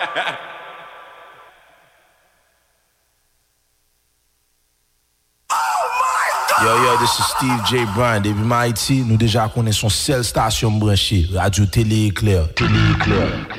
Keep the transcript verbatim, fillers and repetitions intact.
Yo, yo, this is Steve J. Bryan. Depuis Haïti, nous déjà connaissons seule station branchée, Radio Télé Éclair. Télé Éclair.